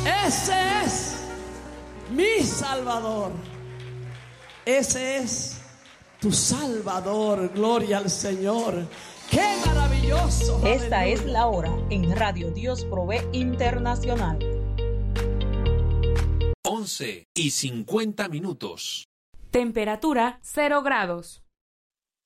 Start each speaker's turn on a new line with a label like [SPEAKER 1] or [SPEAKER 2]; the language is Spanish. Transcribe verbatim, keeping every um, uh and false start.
[SPEAKER 1] Ese es mi Salvador. Ese es tu Salvador. Gloria al Señor. ¡Qué maravilloso!
[SPEAKER 2] Esta
[SPEAKER 1] ¡Aleluya!
[SPEAKER 2] es la hora en Radio Dios Provee Internacional.
[SPEAKER 3] once y cincuenta minutos.
[SPEAKER 4] Temperatura cero grados.